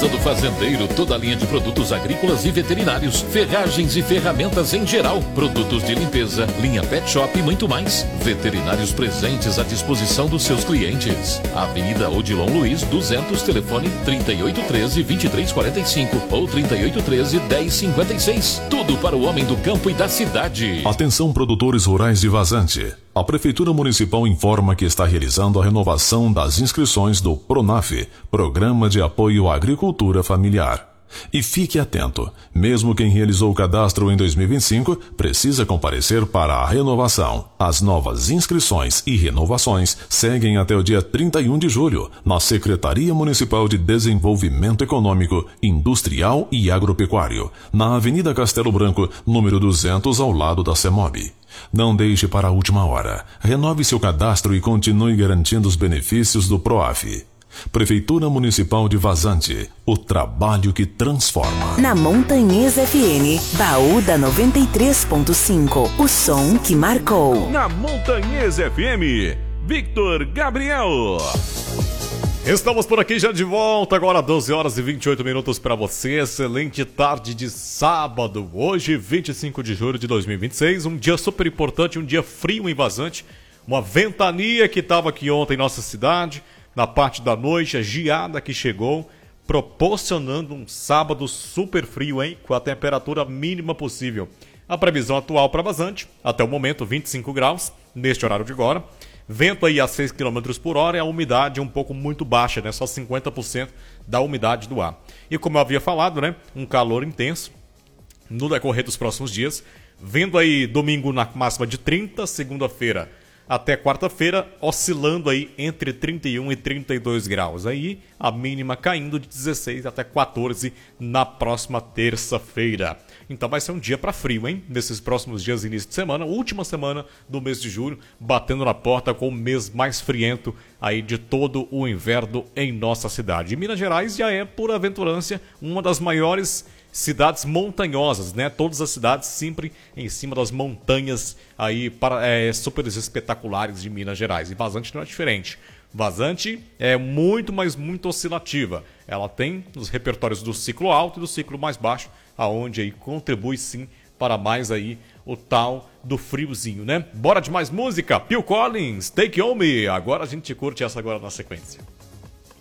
Casa do Fazendeiro, toda a linha de produtos agrícolas e veterinários, ferragens e ferramentas em geral, produtos de limpeza, linha pet shop e muito mais. Veterinários presentes à disposição dos seus clientes. Avenida Odilon Luiz, 200, telefone 3813-2345 ou 3813-1056. Tudo para o homem do campo e da cidade. Atenção, produtores rurais de Vazante. A Prefeitura Municipal informa que está realizando a renovação das inscrições do PRONAF, Programa de Apoio à Agricultura Familiar. E fique atento, mesmo quem realizou o cadastro em 2025 precisa comparecer para a renovação. As novas inscrições e renovações seguem até o dia 31 de julho na Secretaria Municipal de Desenvolvimento Econômico, Industrial e Agropecuário, na Avenida Castelo Branco, número 200, ao lado da CEMOB. Não deixe para a última hora. Renove seu cadastro e continue garantindo os benefícios do PROAF. Prefeitura Municipal de Vazante, o trabalho que transforma. Na Montanhesa FM, Baú da 93.5, o som que marcou. Na Montanhesa FM, Victor Gabriel. Estamos por aqui já de volta, agora 12 horas e 28 minutos para você. Excelente tarde de sábado, hoje 25 de julho de 2026, um dia super importante, um dia frio em Vazante, uma ventania que estava aqui ontem em nossa cidade. Na parte da noite, a geada que chegou, proporcionando um sábado super frio, hein? Com a temperatura mínima possível. A previsão atual para Vazante, até o momento, 25 graus, neste horário de agora. Vento aí a 6 km por hora e a umidade um pouco muito baixa, né? Só 50% da umidade do ar. E como eu havia falado, né? Um calor intenso no decorrer dos próximos dias. Vendo aí domingo na máxima de 30, segunda-feira até quarta-feira, oscilando aí entre 31 e 32 graus. Aí a mínima caindo de 16 até 14 na próxima terça-feira. Então vai ser um dia para frio, hein? Nesses próximos dias, início de semana, última semana do mês de julho, batendo na porta com o mês mais friento aí de todo o inverno em nossa cidade. E Minas Gerais já é, por aventurância, uma das maiores cidades montanhosas, né? Todas as cidades sempre em cima das montanhas aí super espetaculares de Minas Gerais. E Vazante não é diferente. Vazante é muito, mas muito oscilativa. Ela tem os repertórios do ciclo alto e do ciclo mais baixo, aonde aí contribui sim para mais aí o tal do friozinho, né? Bora de mais música? Phil Collins, Take On Me. Agora a gente curte essa agora na sequência.